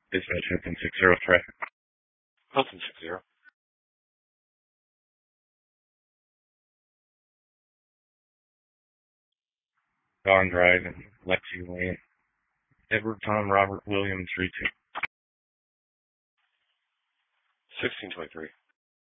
Dispatch Hilton 60 traffic. Hilton 60. Gone Drive in Lexi Lane. Edward Tom Robert Williams 32. 1623.